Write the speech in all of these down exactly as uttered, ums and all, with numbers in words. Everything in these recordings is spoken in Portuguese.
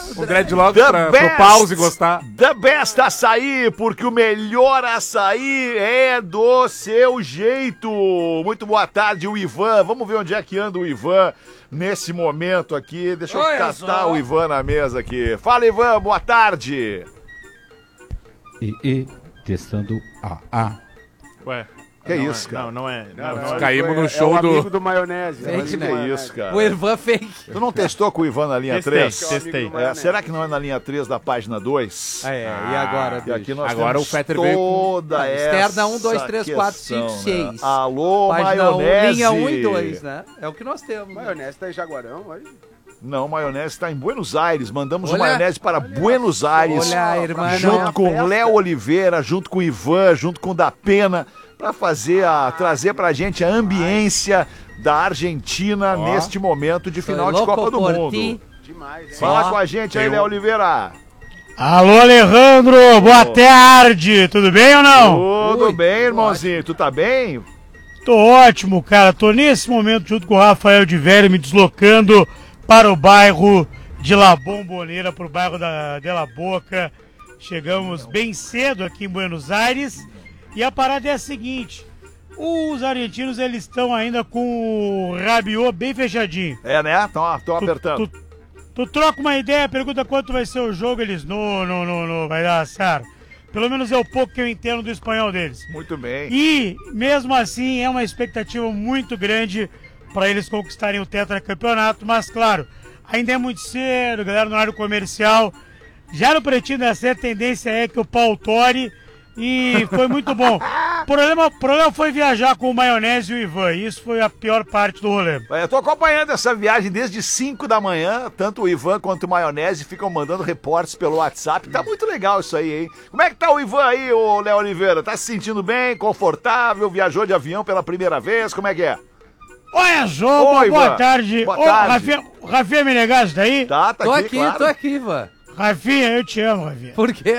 O dreadlock pra, pro pause gostar. The best açaí, porque o melhor açaí é do seu jeito. Muito boa tarde, o Ivan. Vamos ver onde é que anda o Ivan nesse momento aqui. Deixa eu Olha catar só. o Ivan na mesa aqui. Fala, Ivan, boa tarde. E, e testando a A. Ué. Que não isso, é, cara? Não, não é. Não, Não, nós não, caímos é- no show é o do... amigo do maionese. Fake, Mas né? Que isso, cara? O Ivan fake. Tu não testou com o Ivan na linha Testei, três? testei. É, será que não é na linha três da página dois? É, e agora, E aqui bicho? nós Agora temos o Fetter veio com- toda essa Externa um, dois, três, quatro, questão, cinco, seis. né? Alô, Página um, maionese. linha um e dois, né? É o que nós temos. Maionese tá em Jaguarão, aí. Não, maionese está em Buenos Aires. Mandamos o Olha. maionese para Buenos Aires. Olha, irmã, junto não. com Léo Oliveira, junto com o Ivan, junto com o da Pena, para fazer a trazer pra gente a ambiência da Argentina Ó. neste momento de final Soy de louco Copa do por Mundo. ti. Demais, hein? Fala Ó. com a gente aí, Eu- Léo Oliveira. Alô, Alejandro, boa Ô. tarde, tudo bem ou não? Tudo Ui, bem, irmãozinho? Tu tá bem? Tô ótimo, cara, tô nesse momento junto com o Rafael de Velho me deslocando para o bairro de La Bombonera, pro bairro da de La Boca. Chegamos bem cedo aqui em Buenos Aires e a parada é a seguinte, os argentinos eles estão ainda com o Rabiot bem fechadinho. É, né? Estão apertando. Tu, tu troca uma ideia, pergunta quanto vai ser o jogo, eles não, não, não, não, vai dar azar. Pelo menos é o pouco que eu entendo do espanhol deles. Muito bem. E, mesmo assim, é uma expectativa muito grande para eles conquistarem o tetracampeonato, mas, claro, ainda é muito cedo, galera, no horário comercial. Já no Pretinho da Sé, a tendência é que o pau tore e foi muito bom. O problema, o problema foi viajar com o Maionese e o Ivan, isso foi a pior parte do rolê. Eu tô acompanhando essa viagem desde cinco da manhã, tanto o Ivan quanto o Maionese ficam mandando reportes pelo WhatsApp, tá muito legal isso aí, hein? Como é que tá o Ivan aí, ô Léo Oliveira? Tá se sentindo bem, confortável, viajou de avião pela primeira vez, como é que é? Olha só, Oi, boa Ivan. tarde. Boa Ô, tarde. Rafinha, Rafinha Menegas, tá aí? Tá, tá Tô aqui, aqui, claro. tô aqui, Ivan. Rafinha, eu te amo, Rafinha. Por quê?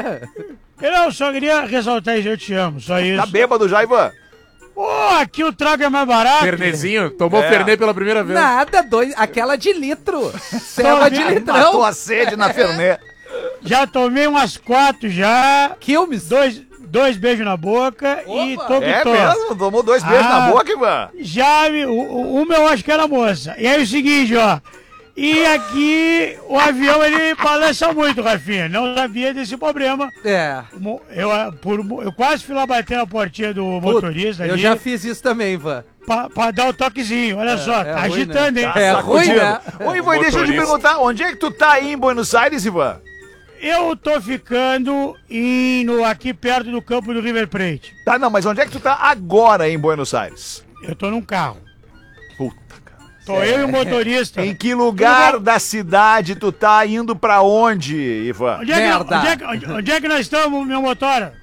Eu não, só queria ressaltar isso, eu te amo, só isso. Tá bêbado já, Ivan? Pô, aqui o trago é mais barato. Fernezinho, tomou É. Fernet pela primeira vez. Nada, dois, aquela de litro. Cela de vendo? litrão. Matou a sede na Fernet. Já tomei umas quatro já. Quilmes. Dois, dois beijos na boca e Opa. tô que É tô. mesmo? Tomou dois beijos Ah. na boca, Ivan? Já, me- o- o- uma eu acho que era moça. E aí é o seguinte, ó. E aqui o avião ele balança muito, Rafinha. Não sabia desse problema. É. Mo- Eu, ah, por, eu quase fui lá bater na portinha do motorista Eu ali já fiz isso também, Ivan. pra, pra dar o toquezinho. Olha só, é tá ruim, agitando, né? hein? É ruim, Sacudindo. né? Ô, Ivan, deixa eu te Motorista. perguntar, onde é que tu tá aí em Buenos Aires, Ivan? Eu tô ficando em, no, aqui perto do campo do River Plate. Tá, não, mas onde é que tu tá agora em Buenos Aires? Eu tô num carro. Puta, cara. Tô eu e o motorista. Em que lugar da cidade tu tá indo pra onde, Ivan? Onde é, que, Merda. onde, é que, onde, onde é que nós estamos, meu motora?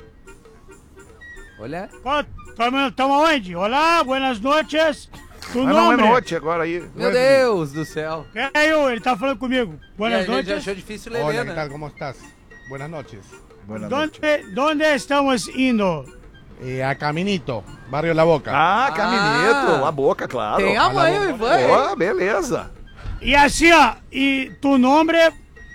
Olha. Estamos aonde? Olá, buenas noches. Tu Ah, não é nome? noite agora aí. Meu Deus do céu. Quem é eu? Ele tá falando comigo. E Buenas a gente noches. achou difícil ler, Hola, ¿qué né? tal? ¿Cómo estás? Buenas noches. Buenas noches. Donde, donde estamos indo? Eh, a Caminito, Barrio La Boca. Ah, Caminito, Ah. a boca, claro. Tem a mãe, o Ivan, hein? Pô, beleza. E assim, ó. E tu nome é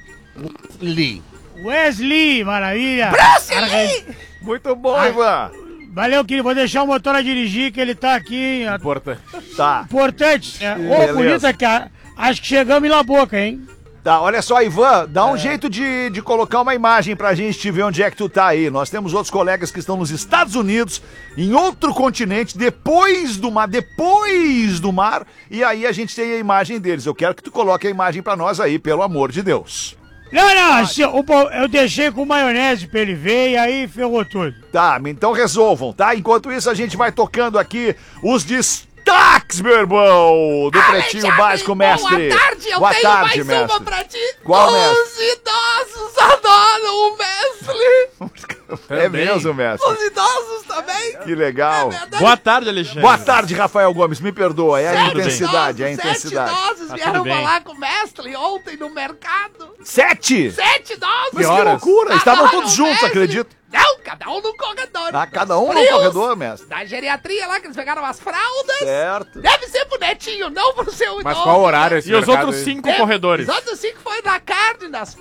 Lee. Wesley, maravilha. Argen- Muito bom, Ah. Ivan. Valeu, querido. Vou deixar o motor a dirigir, que ele tá aqui. ó. Importante. Tá, Importante. É, ô, Beleza. bonita, cara. Acho que chegamos em La Boca, hein? tá. Olha só, Ivan, dá É. um jeito de, de colocar uma imagem pra gente ver onde é que tu tá aí. Nós temos outros colegas que estão nos Estados Unidos, em outro continente, depois do mar, depois do mar, e aí a gente tem a imagem deles. Eu quero que tu coloque a imagem pra nós aí, pelo amor de Deus. Não, não, assim, o po- eu deixei com maionese pra ele ver e aí ferrou tudo. Tá, então resolvam, tá? Enquanto isso, a gente vai tocando aqui os destaques, meu irmão, do Pretinho Básico, mestre. Boa tarde, eu Boa tenho tarde, mais mestre. uma pra ti. Qual, Os mestre? idosos adoram o mestre. É mesmo, mestre. Os idosos também. Que legal. É verdade. Boa tarde, Alexandre. Boa tarde, Rafael Gomes, me perdoa, é a Sete intensidade, é a idosos, intensidade. Sete idosos Tá vieram tudo bem. falar com o mestre ontem no mercado. Sete? Sete idosos. Mas que horas? loucura, estavam Adoram todos o juntos, mestre. acredito. Não, cada um no corredor. Ah, cada um no Frios corredor, mestre. Da geriatria lá, que eles pegaram as fraldas. Certo. Deve ser pro netinho, não pro seu idoso. Mas qual horário esse E os mercado outros aí? cinco É, corredores? Os outros cinco foi na carne, nas